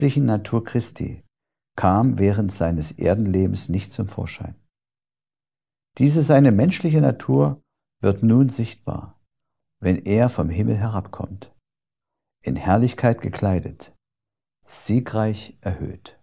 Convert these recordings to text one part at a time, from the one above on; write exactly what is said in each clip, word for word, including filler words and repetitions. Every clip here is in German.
menschlichen Natur Christi kam während seines Erdenlebens nicht zum Vorschein. Diese seine menschliche Natur wird nun sichtbar, wenn er vom Himmel herabkommt, in Herrlichkeit gekleidet, siegreich erhöht.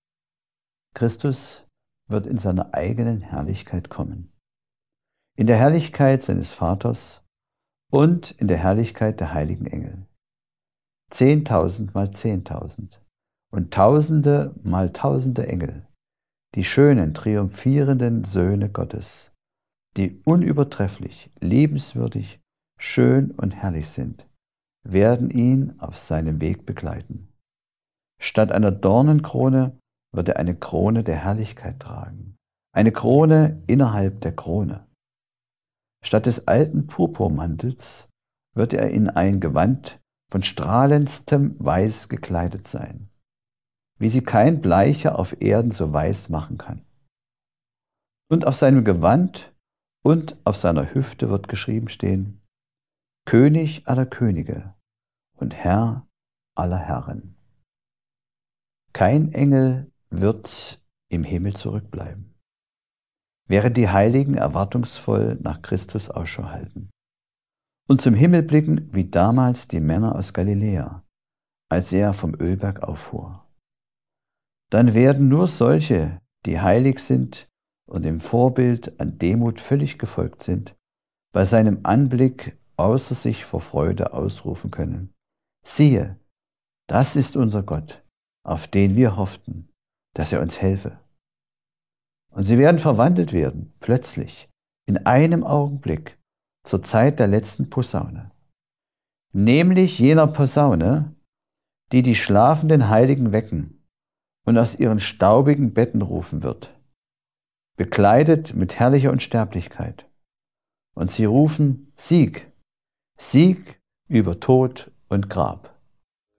Christus wird in seiner eigenen Herrlichkeit kommen, in der Herrlichkeit seines Vaters und in der Herrlichkeit der heiligen Engel. Zehntausend mal Zehntausend und Tausende mal Tausende Engel, die schönen, triumphierenden Söhne Gottes, die unübertrefflich, liebenswürdig, schön und herrlich sind, werden ihn auf seinem Weg begleiten. Statt einer Dornenkrone wird er eine Krone der Herrlichkeit tragen, eine Krone innerhalb der Krone. Statt des alten Purpurmantels wird er in ein Gewand von strahlendstem Weiß gekleidet sein, wie sie kein Bleicher auf Erden so weiß machen kann. Und auf seinem Gewand und auf seiner Hüfte wird geschrieben stehen: König aller Könige und Herr aller Herren. Kein Engel wird im Himmel zurückbleiben, während die Heiligen erwartungsvoll nach Christus Ausschau halten und zum Himmel blicken, wie damals die Männer aus Galiläa, als er vom Ölberg auffuhr. Dann werden nur solche, die heilig sind und dem Vorbild an Demut völlig gefolgt sind, bei seinem Anblick außer sich vor Freude ausrufen können: Siehe, das ist unser Gott, auf den wir hofften, dass er uns helfe. Und sie werden verwandelt werden, plötzlich, in einem Augenblick, zur Zeit der letzten Posaune, nämlich jener Posaune, die die schlafenden Heiligen wecken und aus ihren staubigen Betten rufen wird, bekleidet mit herrlicher Unsterblichkeit. Und sie rufen: Sieg, Sieg über Tod und Grab.